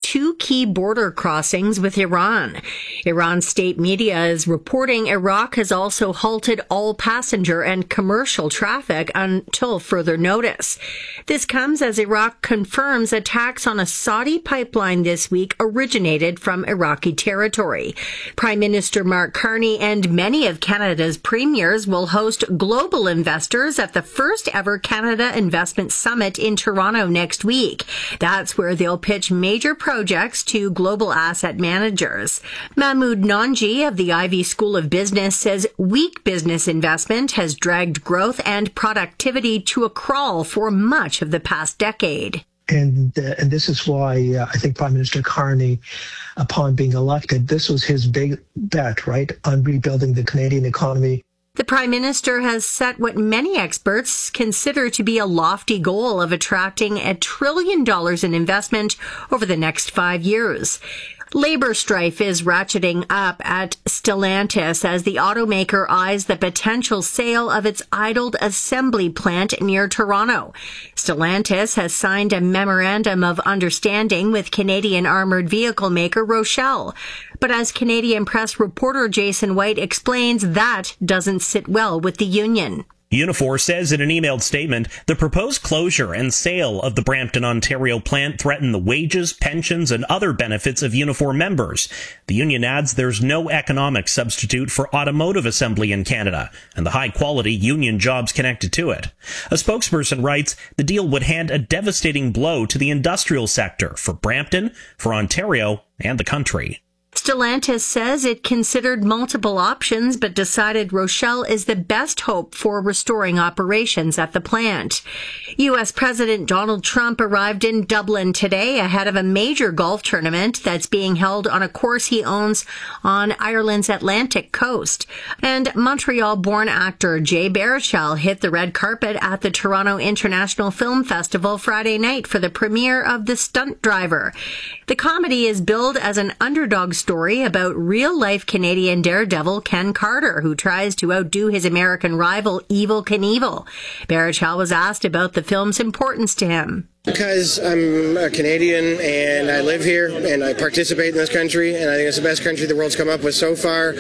two key border crossings with Iran. Iran's state media is reporting Iraq has also halted all passenger and commercial traffic until further notice. This comes as Iraq confirms attacks on a Saudi pipeline this week originated from Iraqi territory. Prime Minister Mark Carney and many of Canada's premiers will host global investors at the first ever Canada Investment Summit in Toronto next week. That's where they'll pitch major projects to global asset managers. Mahmoud Nanji of the Ivey School of Business says weak business investment has dragged growth and productivity to a crawl for much of the past decade. And this is why I think Prime Minister Carney, upon being elected, this was his big bet, right, on rebuilding the Canadian economy. The Prime Minister has set what many experts consider to be a lofty goal of attracting $1 trillion in investment over the next 5 years. Labor strife is ratcheting up at Stellantis as the automaker eyes the potential sale of its idled assembly plant near Toronto. Stellantis has signed a memorandum of understanding with Canadian armored vehicle maker Rochelle. But as Canadian Press reporter Jason White explains, that doesn't sit well with the union. Unifor says in an emailed statement, the proposed closure and sale of the Brampton, Ontario plant threaten the wages, pensions, and other benefits of Unifor members. The union adds there's no economic substitute for automotive assembly in Canada and the high-quality union jobs connected to it. A spokesperson writes, the deal would hand a devastating blow to the industrial sector for Brampton, for Ontario, and the country. Stellantis says it considered multiple options but decided Rochelle is the best hope for restoring operations at the plant. U.S. President Donald Trump arrived in Dublin today ahead of a major golf tournament that's being held on a course he owns on Ireland's Atlantic coast. And Montreal-born actor Jay Baruchel hit the red carpet at the Toronto International Film Festival Friday night for the premiere of The Stunt Driver. The comedy is billed as an underdog story about real-life Canadian daredevil Ken Carter, who tries to outdo his American rival Evel Knievel. Baruchel was asked about the film's importance to him. Because I'm a Canadian and I live here and I participate in this country, and I think it's the best country the world's come up with so far.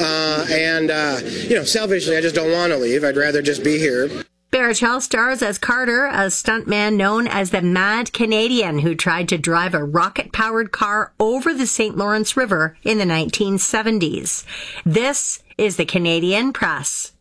Selfishly, I just don't want to leave. I'd rather just be here. Baruchel stars as Carter, a stuntman known as the Mad Canadian who tried to drive a rocket-powered car over the St. Lawrence River in the 1970s. This is the Canadian Press.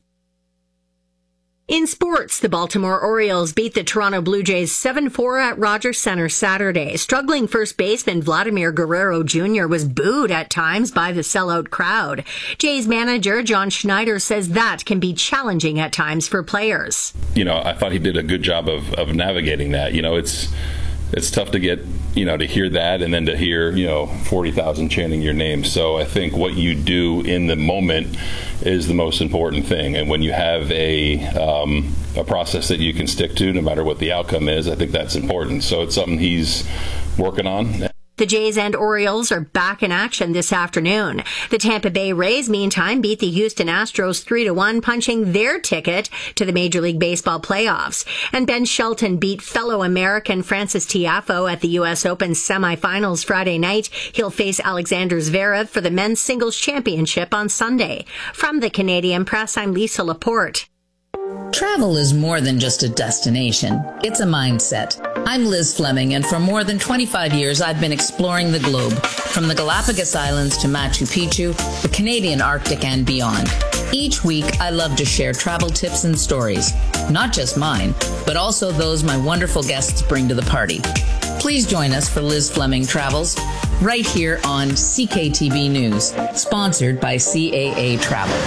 In sports, the Baltimore Orioles beat the Toronto Blue Jays 7-4 at Rogers Centre Saturday. Struggling first baseman Vladimir Guerrero Jr. was booed at times by the sellout crowd. Jays manager John Schneider says that can be challenging at times for players. I thought he did a good job of navigating that. It's tough to get, to hear that and then to hear, 40,000 chanting your name. So I think what you do in the moment is the most important thing. And when you have a process that you can stick to, no matter what the outcome is, I think that's important. So it's something he's working on. The Jays and Orioles are back in action this afternoon. The Tampa Bay Rays, meantime, beat the Houston Astros 3-1, punching their ticket to the Major League Baseball playoffs. And Ben Shelton beat fellow American Francis Tiafoe at the U.S. Open semifinals Friday night. He'll face Alexander Zverev for the men's singles championship on Sunday. From the Canadian Press, I'm Lisa Laporte. Travel is more than just a destination. It's a mindset. I'm Liz Fleming, and for more than 25 years, I've been exploring the globe, from the Galapagos Islands to Machu Picchu, the Canadian Arctic, and beyond. Each week, I love to share travel tips and stories, not just mine, but also those my wonderful guests bring to the party. Please join us for Liz Fleming Travels, right here on CKTV News, sponsored by CAA Travel.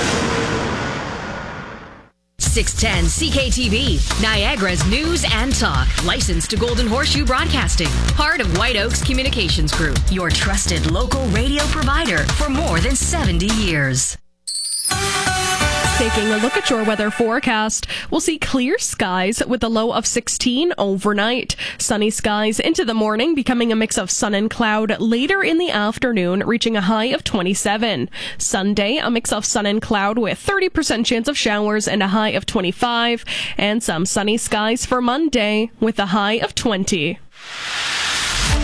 610 CKTV, Niagara's news and talk. Licensed to Golden Horseshoe Broadcasting. Part of White Oaks Communications Group. Your trusted local radio provider for more than 70 years. Taking a look at your weather forecast, we'll see clear skies with a low of 16 overnight. Sunny skies into the morning, becoming a mix of sun and cloud later in the afternoon, reaching a high of 27. Sunday, a mix of sun and cloud with 30% chance of showers and a high of 25. And some sunny skies for Monday with a high of 20.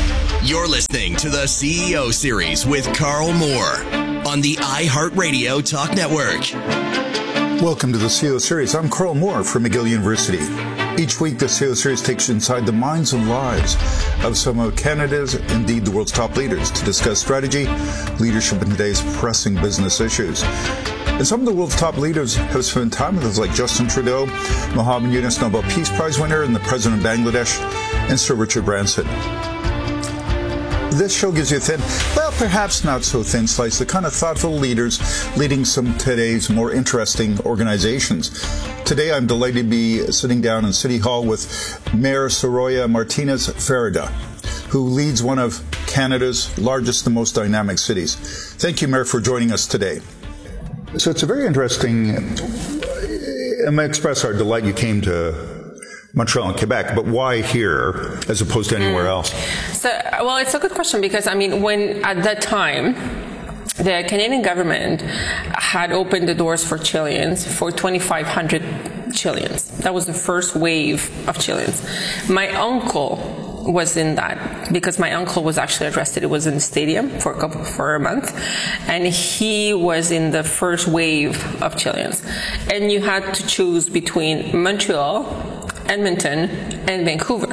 You're listening to the CEO Series with Carl Moore on the iHeartRadio Talk Network. Welcome to the CEO Series. I'm Carl Moore from McGill University. Each week, the CEO Series takes you inside the minds and lives of some of Canada's, indeed the world's top leaders, to discuss strategy, leadership, and today's pressing business issues. And some of the world's top leaders have spent time with us, like Justin Trudeau, Mohammed Yunus, Nobel Peace Prize winner, and the President of Bangladesh, and Sir Richard Branson. This show gives you a thin, well, perhaps not so thin slice, the kind of thoughtful leaders leading some of today's more interesting organizations. Today, I'm delighted to be sitting down in City Hall with Mayor Soraya Martinez Farida, who leads one of Canada's largest and most dynamic cities. Thank you, Mayor, for joining us today. So it's a very interesting, and I express our delight you came to Montreal and Quebec, but why here as opposed to anywhere else? So, well, it's a good question because, I mean, when at that time, the Canadian government had opened the doors for Chileans, for 2,500 Chileans. That was the first wave of Chileans. My uncle was in that because my uncle was actually arrested. It was in the stadium for a month, and he was in the first wave of Chileans. And you had to choose between Montreal, Edmonton, and Vancouver.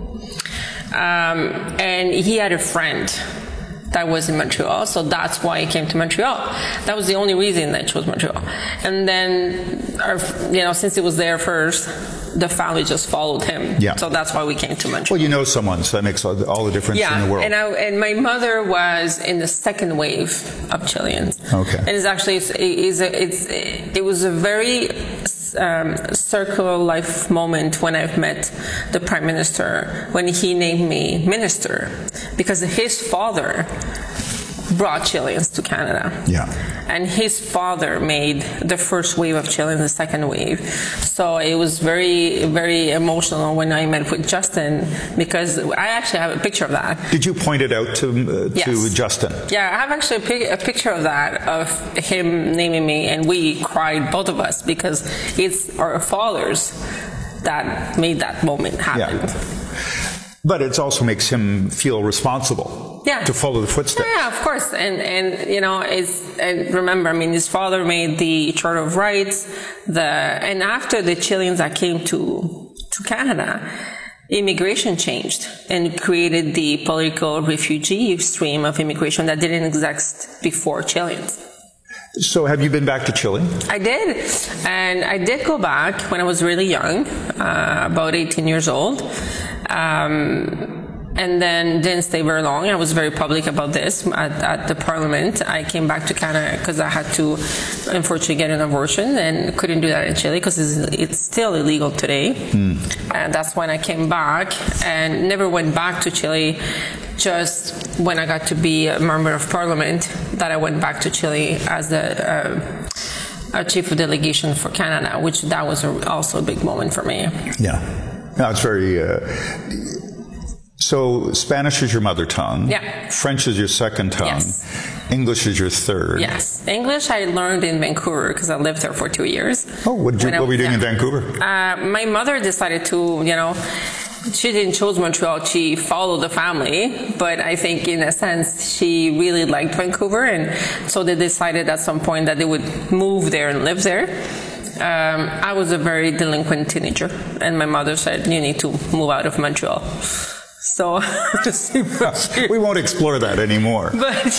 And he had a friend that was in Montreal, so that's why he came to Montreal. That was the only reason that I chose Montreal. And then, since it was there first, the family just followed him. Yeah. So that's why we came to Montreal. Well, you know someone, so that makes all the difference in the world. And my mother was in the second wave of Chileans. Okay. And it's actually, it was a very circular life moment when I've met the Prime Minister, when he named me minister, because his father brought Chileans to Canada. Yeah. And his father made the first wave of Chileans, the second wave. So it was very, very emotional when I met with Justin, because I actually have a picture of that. Did you point it out to Justin? Yeah, I have actually a picture of that, of him naming me, and we cried, both of us, because it's our fathers that made that moment happen. Yeah. But it also makes him feel responsible to follow the footsteps. Yeah, of course. And remember, I mean, his father made the Charter of Rights, and after the Chileans that came to Canada, immigration changed and created the political refugee stream of immigration that didn't exist before Chileans. So have you been back to Chile? I did. And I did go back when I was really young, about 18 years old. And then didn't stay very long. I was very public about this at the Parliament. I came back to Canada because I had to, unfortunately, get an abortion, and couldn't do that in Chile because it's still illegal today. And that's when I came back and never went back to Chile. Just when I got to be a member of Parliament, that I went back to Chile as a chief of delegation for Canada, which that was also a big moment for me. Yeah. No, it's very... So Spanish is your mother tongue. Yeah. French is your second tongue. Yes. English is your third. Yes. English I learned in Vancouver because I lived there for 2 years. Oh, what were you doing in Vancouver? My mother decided to, she didn't choose Montreal. She followed the family, but I think in a sense she really liked Vancouver, and so they decided at some point that they would move there and live there. I was a very delinquent teenager, and my mother said, "You need to move out of Montreal." So we won't explore that anymore. But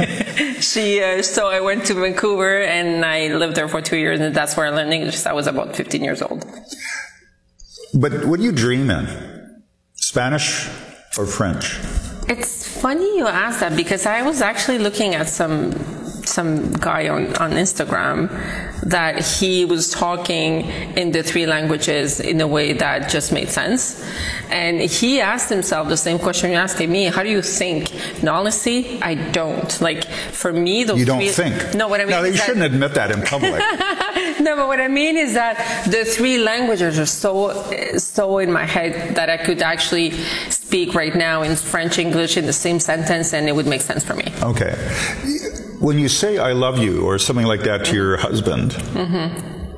so I went to Vancouver and I lived there for 2 years, and that's where I learned English. I was about 15 years old. But what do you dream in? Spanish or French? It's funny you ask that, because I was actually looking at some guy on Instagram that he was talking in the three languages in a way that just made sense. And he asked himself the same question you're asking me. How do you think? And honestly, I don't. Like, for me, those You don't think? No, what I mean no, is you shouldn't admit that in public. No, but what I mean is that the three languages are so in my head that I could actually speak right now in French, English in the same sentence, and it would make sense for me. Okay. When you say I love you or something like that to your husband,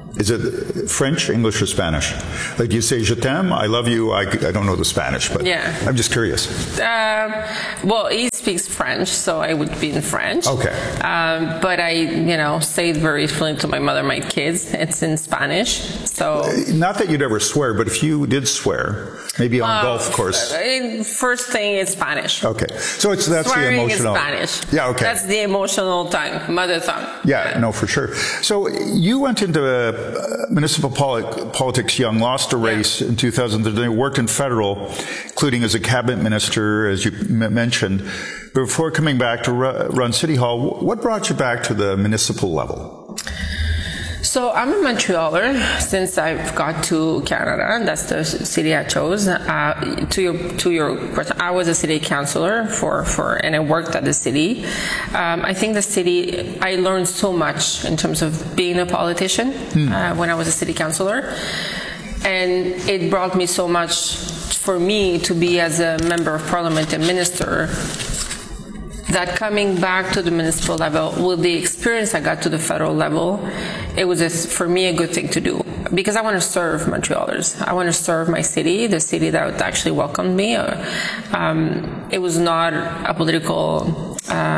Is it French, English, or Spanish? Like you say, je t'aime, I love you. I don't know the Spanish, but I'm just curious. Well, he speaks French, so I would be in French. Okay. But I, say it very fluent to my mother, my kids. It's in Spanish. So not that you'd ever swear, but if you did swear, maybe on golf course. First thing is Spanish. Okay. So that's Swearing the emotional. Is Spanish. Yeah, okay. That's the emotional tongue, mother tongue. Yeah, no, for sure. So you went into municipal politics young, lost a race in 2013, worked in federal, including as a cabinet minister, as you mentioned. Before coming back to run City Hall, what brought you back to the municipal level? So I'm a Montrealer since I've got to Canada. That's the city I chose. To your question, I was a city councillor and I worked at the city. I think the city, I learned so much in terms of being a politician when I was a city councillor. And it brought me so much for me to be as a member of parliament and minister, that coming back to the municipal level, with the experience I got to the federal level, it was, for me, a good thing to do. Because I want to serve Montrealers. I want to serve my city, the city that actually welcomed me. It was not a political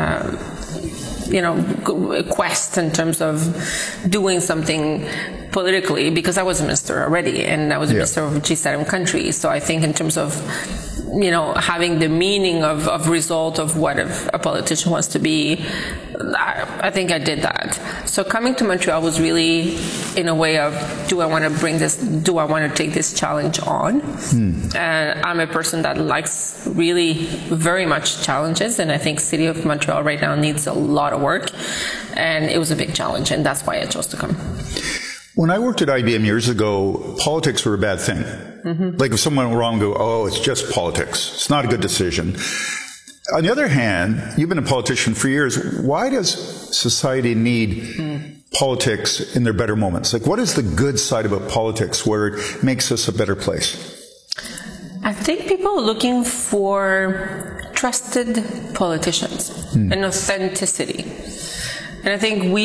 quest in terms of doing something politically, because I was a minister already, and I was a minister of G7 countries. So I think in terms of having the meaning of result of what a politician wants to be, I think I did that. So coming to Montreal was really in a way of, do I want to take this challenge on? And I'm a person that likes really very much challenges, and I think City of Montreal right now needs a lot of work, and it was a big challenge, and that's why I chose to come. When I worked at IBM years ago, politics were a bad thing. Like if someone went wrong, go, oh, it's just politics. It's not a good decision. On the other hand, you've been a politician for years. Why does society need politics in their better moments? Like, what is the good side about politics where it makes us a better place? I think people are looking for trusted politicians and authenticity. And I think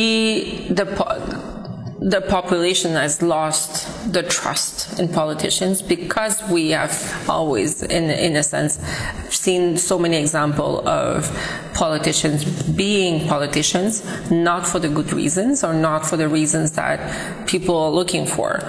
the population has lost the trust in politicians because we have always, in a sense, seen so many examples of politicians being politicians, not for the good reasons or not for the reasons that people are looking for.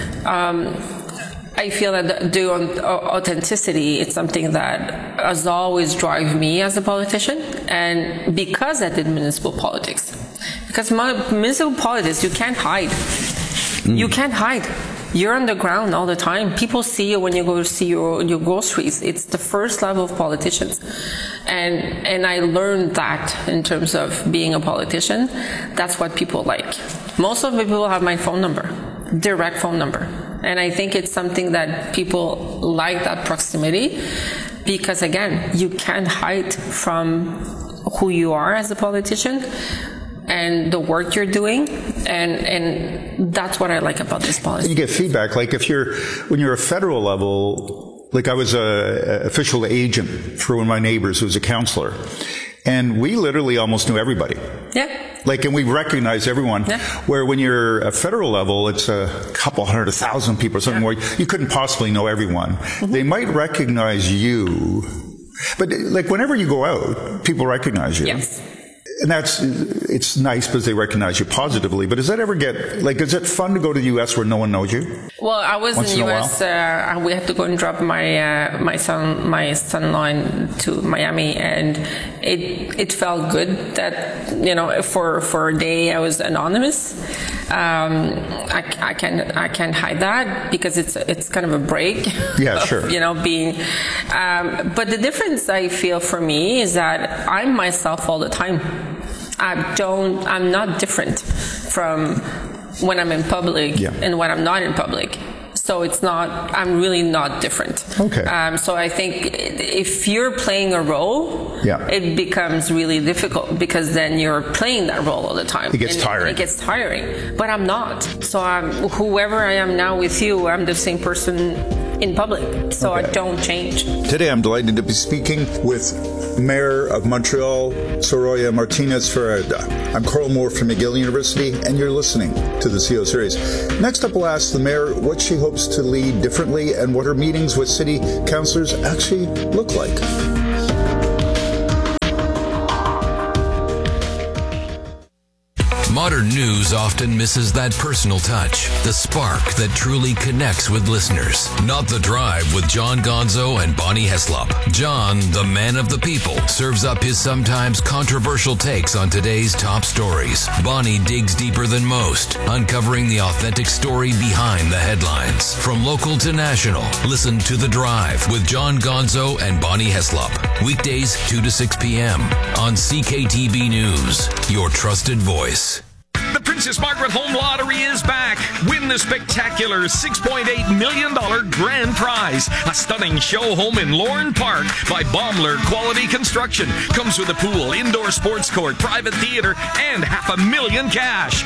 I feel that the authenticity is something that has always driven me as a politician, and because I did municipal politics. Because municipal politics, you can't hide. You can't hide. You're on the ground all the time. People see you when you go to see your groceries. It's the first level of politicians. And I learned that in terms of being a politician. That's what people like. Most of the people have my phone number, direct phone number. And I think it's something that people like, that proximity, because again, you can't hide from who you are as a politician and the work you're doing, and that's what I like about this policy. You get feedback, like when you're a federal level, like I was a official agent for one of my neighbors who was a counselor, and we literally almost knew everybody. And we recognize everyone. Where when you're a federal level, it's a couple 100,000 people or something where you couldn't possibly know everyone. They might recognize you, but like whenever you go out, people recognize you. And it's nice because they recognize you positively. But does that ever get, like, is it fun to go to the U.S. where no one knows you? Well, I was in the U.S. We had to go and drop my son-in-law to Miami, and it felt good that for a day I was anonymous. I can't hide that because it's kind of a break. Of, being. But the difference I feel for me is that I'm myself all the time. I'm not different from when I'm in public and when I'm not in public. So I'm really not different. So I think if you're playing a role, it becomes really difficult because then you're playing that role all the time. It gets tiring. But I'm not. So whoever I am now with you, I'm the same person in public. So I don't change. Today I'm delighted to be speaking with Mayor of Montreal, Soraya Martinez-Ferreira. I'm Carl Moore from McGill University, and you're listening to the CO Series. Next up, we'll ask the mayor what she hopes to lead differently and what her meetings with city councillors actually look like. Modern news often misses that personal touch, the spark that truly connects with listeners. Not The Drive with John Gonzo and Bonnie Heslop. John, the man of the people, serves up his sometimes controversial takes on today's top stories. Bonnie digs deeper than most, uncovering the authentic story behind the headlines. From local to national, listen to The Drive with John Gonzo and Bonnie Heslop. Weekdays 2 to 6 p.m. on CKTB News, your trusted voice. The Princess Margaret Home Lottery is back. Win the spectacular $6.8 million grand prize. A stunning show home in Lorne Park by Baumler Quality Construction. Comes with a pool, indoor sports court, private theater, and $500,000 cash.